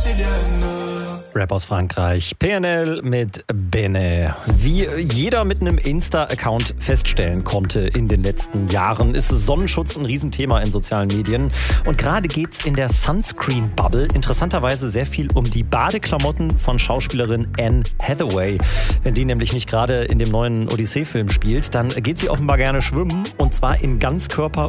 Rap aus Frankreich. PNL mit Bene. Wie jeder mit einem Insta-Account feststellen konnte in den letzten Jahren, ist Sonnenschutz ein Riesenthema in sozialen Medien. Und gerade geht's in der Sunscreen-Bubble interessanterweise sehr viel um die Badeklamotten von Schauspielerin Anne Hathaway. Wenn die nämlich nicht gerade in dem neuen Odyssee-Film spielt, dann geht sie offenbar gerne schwimmen. Und zwar in Ganzkörper-